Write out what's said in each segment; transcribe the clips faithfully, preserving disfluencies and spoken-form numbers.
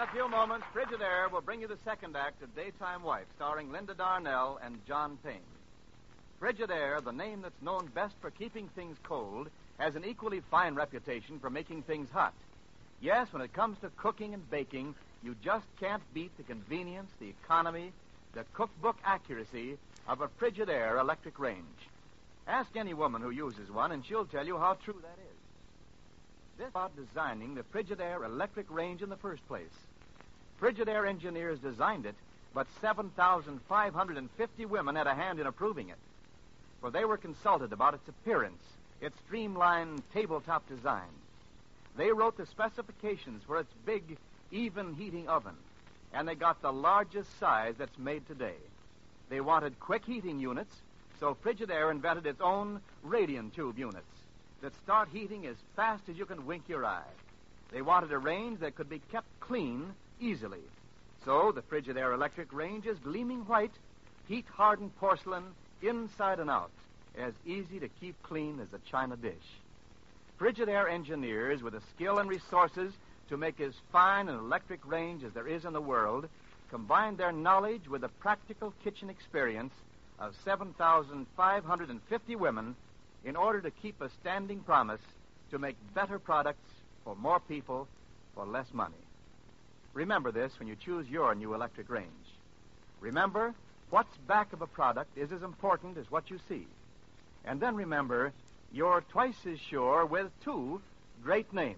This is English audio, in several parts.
a few moments, Frigidaire will bring you the second act of Daytime Wife, starring Linda Darnell and John Payne. Frigidaire, the name that's known best for keeping things cold, has an equally fine reputation for making things hot. Yes, when it comes to cooking and baking, you just can't beat the convenience, the economy, the cookbook accuracy of a Frigidaire electric range. Ask any woman who uses one, and she'll tell you how true that is. This is about designing the Frigidaire electric range in the first place. Frigidaire engineers designed it, but seven thousand five hundred fifty women had a hand in approving it. For they were consulted about its appearance, its streamlined tabletop design. They wrote the specifications for its big, even heating oven, and they got the largest size that's made today. They wanted quick heating units, so Frigidaire invented its own radiant tube units that start heating as fast as you can wink your eye. They wanted a range that could be kept clean easily. So the Frigidaire electric range is gleaming white, heat-hardened porcelain inside and out, as easy to keep clean as a china dish. Frigidaire engineers, with the skill and resources to make as fine an electric range as there is in the world, combined their knowledge with the practical kitchen experience of seven thousand five hundred fifty women in order to keep a standing promise to make better products for more people for less money. Remember this when you choose your new electric range. Remember, what's back of a product is as important as what you see. And then remember, you're twice as sure with two great names.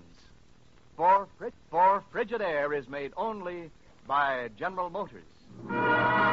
For, for Frigidaire is made only by General Motors.